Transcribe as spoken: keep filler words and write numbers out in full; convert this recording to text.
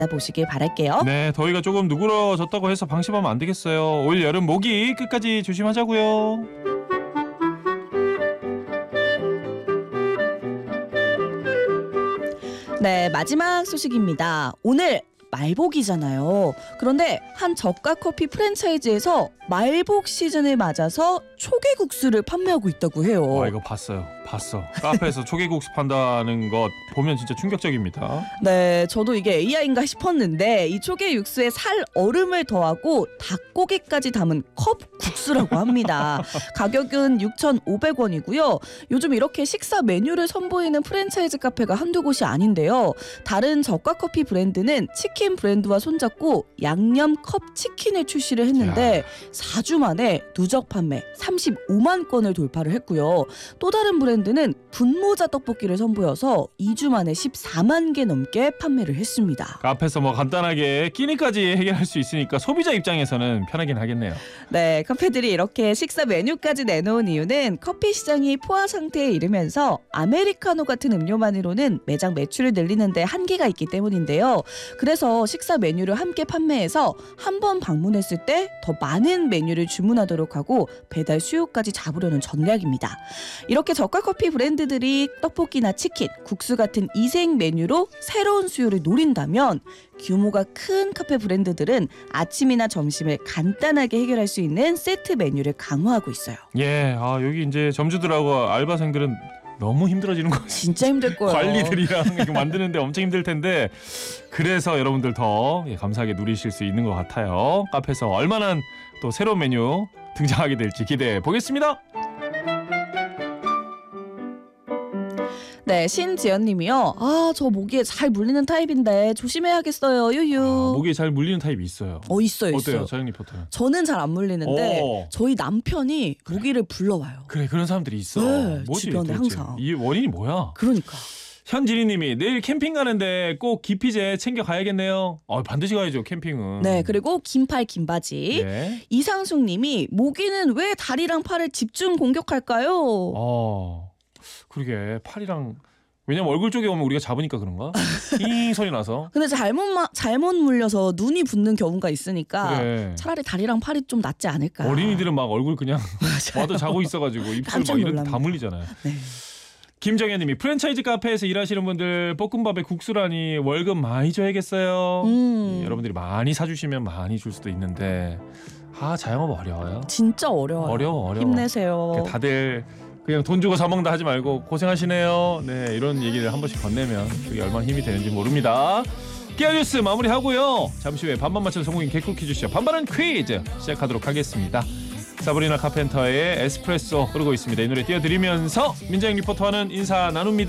보시길 바랄게요. 네, 더위가 조금 누그러졌다고 해서 방심하면 안 되겠어요. 올 여름 모기 끝까지 조심하자고요. 네, 마지막 소식입니다. 오늘 말복이잖아요. 그런데 한 저가 커피 프랜차이즈에서 말복 시즌을 맞아서 초계국수를 판매하고 있다고 해요. 와, 이거 봤어요. 봤어. 카페에서 초계국수 판다는 것 보면 진짜 충격적입니다. 네, 저도 이게 에이아이인가 싶었는데 이 초계 육수에 살 얼음을 더하고 닭고기까지 담은 컵 국수라고 합니다. 가격은 육천오백 원이고요. 요즘 이렇게 식사 메뉴를 선보이는 프랜차이즈 카페가 한두 곳이 아닌데요. 다른 저가 커피 브랜드는 치킨 브랜드와 손잡고 양념 컵 치킨을 출시를 했는데 야. 사 주 만에 누적 판매 삼십오만 건을 돌파를 했고요. 또 다른 브랜드는 분모자 떡볶이를 선보여서 이 주 만에 십사만 개 넘게 판매를 했습니다. 카페에서 뭐 간단하게 끼니까지 해결할 수 있으니까 소비자 입장에서는 편하긴 하겠네요. 네, 카페들이 이렇게 식사 메뉴까지 내놓은 이유는 커피 시장이 포화 상태에 이르면서 아메리카노 같은 음료만으로는 매장 매출을 늘리는 데 한계가 있기 때문인데요. 그래서 식사 메뉴를 함께 판매해서 한 번 방문했을 때 더 많은 메뉴를 주문하도록 하고 배달 수요까지 잡으려는 전략입니다. 이렇게 저가 커피 브랜드들이 떡볶이나 치킨, 국수 같은 이색 메뉴로 새로운 수요를 노린다면 규모가 큰 카페 브랜드들은 아침이나 점심을 간단하게 해결할 수 있는 세트 메뉴를 강화하고 있어요. 예, 아 여기 이제 점주들하고 알바생들은 너무 힘들어지는 거죠. 진짜 힘들 거예요. 관리들이랑 이거 만드는데 엄청 힘들 텐데 그래서 여러분들 더 감사하게 누리실 수 있는 것 같아요. 카페에서 얼마나 또 새로운 메뉴 등장하게 될지 기대해 보겠습니다. 네, 신지연님이요. 아, 저 모기에 잘 물리는 타입인데 조심해야겠어요. 유유. 아, 목에 잘 물리는 타입이 있어요. 어, 있어요, 어때요, 있어요. 차영 리포터는? 저는 잘 안 물리는데 오. 저희 남편이 모기를 불러와요. 그래, 그런 사람들이 있어. 네, 뭐지, 주변에 도대체? 항상. 이 원인이 뭐야? 그러니까. 현진희님이 내일 캠핑 가는데 꼭 기피제 챙겨 가야겠네요. 어, 반드시 가야죠, 캠핑은. 네, 그리고 긴팔 긴바지. 네. 이상숙님이 모기는 왜 다리랑 팔을 집중 공격할까요? 어, 그러게 팔이랑 왜냐면 얼굴 쪽에 오면 우리가 잡으니까 그런가? 잉 소리 나서. 근데 잘못 마, 잘못 물려서 눈이 붓는 경우가 있으니까 그래. 차라리 다리랑 팔이 좀 낫지 않을까. 어린이들은 막 얼굴 그냥 맞아요. 와도 자고 있어가지고 입술 깜짝 막 이런 데 놀랍니다. 다 물리잖아요. 네. 김정현님이 프랜차이즈 카페에서 일하시는 분들 볶음밥에 국수라니 월급 많이 줘야겠어요. 음. 예, 여러분들이 많이 사주시면 많이 줄 수도 있는데 아 자영업 어려워요. 진짜 어려워요. 어려워 어려워. 힘내세요. 다들 그냥 돈 주고 사 먹는다 하지 말고 고생하시네요. 네, 이런 얘기를 한 번씩 건네면 그게 얼마나 힘이 되는지 모릅니다. 끼어 뉴스 마무리하고요. 잠시 후에 반반 맞춰서 성공인 개꿀 퀴즈 쇼 반반은 퀴즈 시작하도록 하겠습니다. 사브리나 카펜터의 에스프레소 흐르고 있습니다. 이 노래 띄워드리면서 민정영 리포터와는 인사 나눕니다.